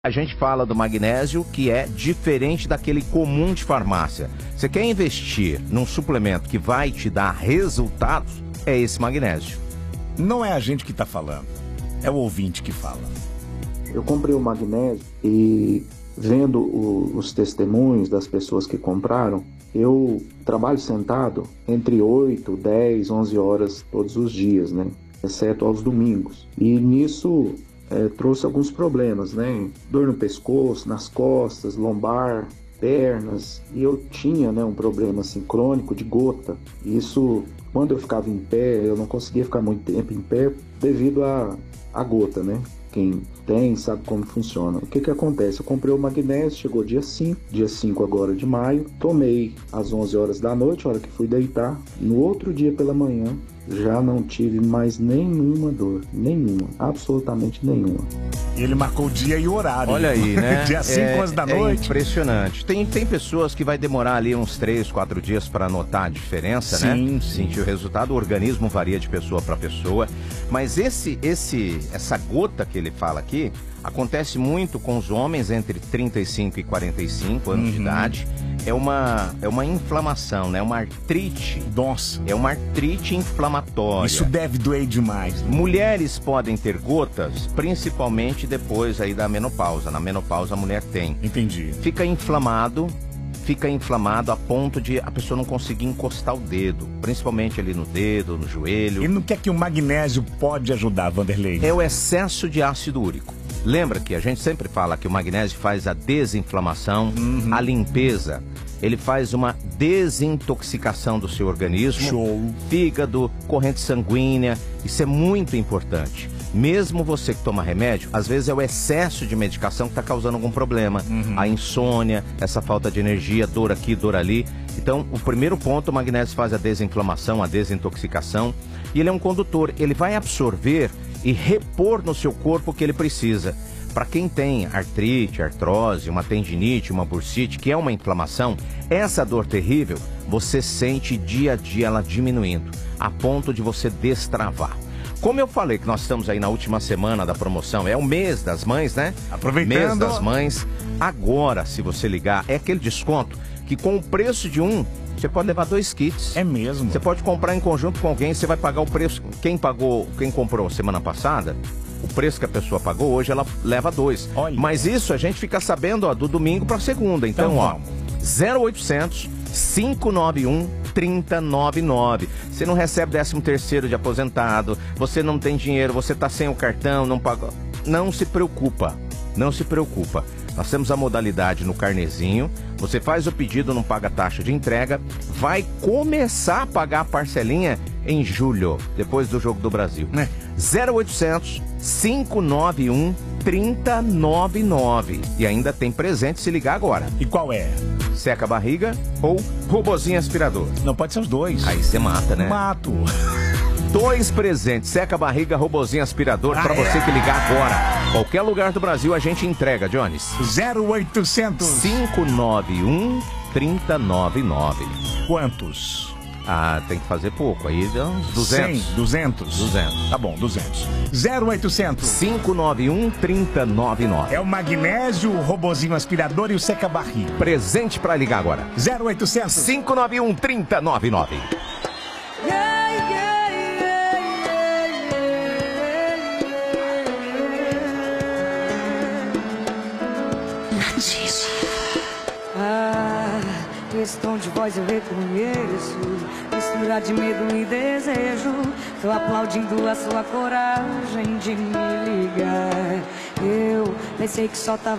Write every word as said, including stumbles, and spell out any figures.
A gente fala do magnésio que é diferente daquele comum de farmácia. Você quer investir num suplemento que vai te dar resultados? É esse magnésio. Não é a gente que está falando, é o ouvinte que fala. Eu comprei o magnésio e vendo o, os testemunhos das pessoas que compraram, eu trabalho sentado entre oito, dez, onze horas todos os dias, né? Exceto aos domingos. E nisso é, trouxe alguns problemas, né? Dor no pescoço, nas costas, lombar, pernas. E eu tinha, né, um problema assim, crônico de gota. Isso, quando eu ficava em pé, eu não conseguia ficar muito tempo em pé devido à a, a gota, né? Quem tem sabe como funciona. O que que acontece? Eu comprei o magnésio, chegou dia cinco, dia cinco agora de maio, tomei às onze horas da noite, a hora que fui deitar. No outro dia pela manhã, já não tive mais nenhuma dor, nenhuma, absolutamente nenhuma. Ele marcou o dia e o horário. Olha aí, né? Dia cinco é, horas da noite. É impressionante. Tem, tem pessoas que vai demorar ali uns três, quatro dias para notar a diferença, sim, né? Sim. Sentir o resultado. O organismo varia de pessoa para pessoa. Mas esse, esse, essa gota que ele fala aqui acontece muito com os homens entre trinta e cinco e quarenta e cinco anos uhum. de idade. É uma, é uma inflamação, né? Uma artrite. Nossa. É uma artrite inflamatória. Isso deve doer demais. Né? Mulheres podem ter gotas, principalmente depois aí da menopausa. Na menopausa a mulher tem. Entendi. Fica inflamado, fica inflamado a ponto de a pessoa não conseguir encostar o dedo. Principalmente ali no dedo, no joelho. E no que é que o magnésio pode ajudar, Vanderlei? É o excesso de ácido úrico. Lembra que a gente sempre fala que o magnésio faz a desinflamação, uhum. a limpeza. Ele faz uma desintoxicação do seu organismo. Show. Fígado, corrente sanguínea. Isso é muito importante. Mesmo você que toma remédio, às vezes é o excesso de medicação que está causando algum problema. Uhum. A insônia, essa falta de energia, dor aqui, dor ali. Então, o primeiro ponto, o magnésio faz a desinflamação, a desintoxicação. E ele é um condutor. Ele vai absorver e repor no seu corpo o que ele precisa. Para quem tem artrite, artrose, uma tendinite, uma bursite, que é uma inflamação, essa dor terrível, você sente dia a dia ela diminuindo, a ponto de você destravar. Como eu falei que nós estamos aí na última semana da promoção, é o mês das mães, né? Aproveitando. Mês das mães. Agora, se você ligar, é aquele desconto que com o preço de um, você pode levar dois kits. É mesmo? Você pode comprar em conjunto com alguém, você vai pagar o preço. Quem pagou, quem comprou semana passada, o preço que a pessoa pagou, hoje ela leva dois. Olha. Mas isso a gente fica sabendo, ó, do domingo para segunda. Então, então ó, zero oitocentos, cinco nove um, três zero nove nove. Você não recebe décimo terceiro de aposentado, você não tem dinheiro, você tá sem o cartão, não pagou. Não se preocupa, não se preocupa. Nós temos a modalidade no carnezinho, você faz o pedido, não paga taxa de entrega, vai começar a pagar a parcelinha em julho, depois do Jogo do Brasil. É. zero oitocentos, cinco nove um, três zero nove nove. E ainda tem presente se ligar agora. E qual é? Seca a barriga ou robozinho aspirador? Não, pode ser os dois. Aí você mata, né? Mato. Dois presentes, seca a barriga, robozinho aspirador, ah, para você é? que ligar agora. Qualquer lugar do Brasil a gente entrega, Jones. zero oitocentos, cinco nove um, três zero nove nove. Quantos? Ah, tem que fazer pouco, aí dá uns duzentos. cem, duzentos? duzentos. Tá bom, duzentos. zero oitocentos, cinco nove um, três zero nove nove. É o magnésio, o robozinho aspirador e o seca-barriga. Presente para ligar agora. zero oitocentos, cinco nove um, três zero nove nove. Ah, esse tom de voz eu reconheço, mistura de medo e desejo. Tô aplaudindo a sua coragem de me ligar. Eu pensei que só tava